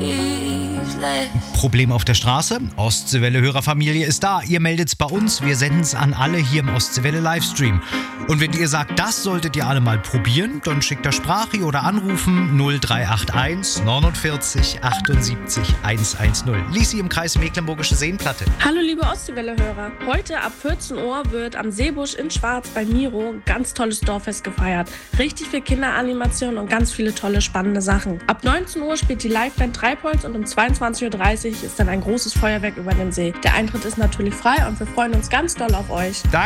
Problem auf der Straße? Ostseewelle-Hörerfamilie ist da. Ihr meldet's bei uns. Wir senden's an alle hier im Ostseewelle-Livestream. Und wenn ihr sagt, das solltet ihr alle mal probieren, dann schickt ihr Sprache oder anrufen 0381 49 78 110. Lisi im Kreis Mecklenburgische Seenplatte. Hallo liebe Ostseewelle-Hörer. Heute ab 14 Uhr wird am Seebusch in Schwarz bei Miro ein ganz tolles Dorffest gefeiert. Richtig viel Kinderanimationen und ganz viele tolle, spannende Sachen. Ab 19 Uhr spielt die Liveband Treibholz und um 22.30 Uhr ist dann ein großes Feuerwerk über dem See. Der Eintritt ist natürlich frei und wir freuen uns ganz doll auf euch.